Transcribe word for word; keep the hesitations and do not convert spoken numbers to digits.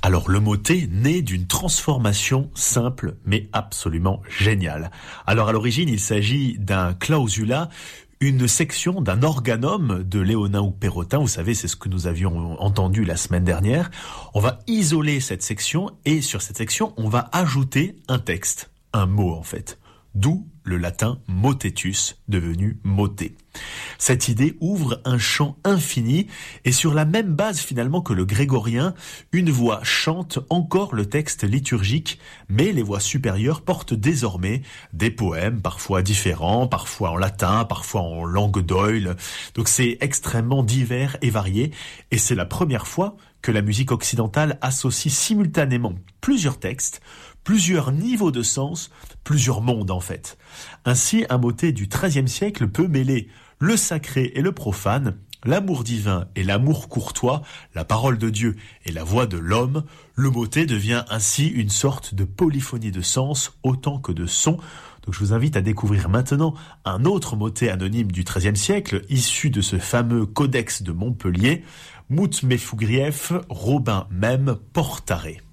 Alors le motet naît d'une transformation simple mais absolument géniale. Alors à l'origine il s'agit d'un clausula, une section d'un organum de Léonin ou Perrotin, vous savez c'est ce que nous avions entendu la semaine dernière. On va isoler cette section et sur cette section on va ajouter un texte, un mot en fait. D'où le latin motetus, devenu motet. Cette idée ouvre un champ infini et sur la même base finalement que le grégorien, une voix chante encore le texte liturgique, mais les voix supérieures portent désormais des poèmes parfois différents, parfois en latin, parfois en langue d'oïl. Donc c'est extrêmement divers et varié et c'est la première fois que la musique occidentale associe simultanément plusieurs textes, plusieurs niveaux de sens, plusieurs mondes en fait. Ainsi, un motet du treizième siècle peut mêler le sacré et le profane, l'amour divin et l'amour courtois, la parole de Dieu et la voix de l'homme. Le motet devient ainsi une sorte de polyphonie de sens autant que de son. Donc je vous invite à découvrir maintenant un autre motet anonyme du treizième siècle, issu de ce fameux codex de Montpellier, Mout me fugrief, Robin même portare.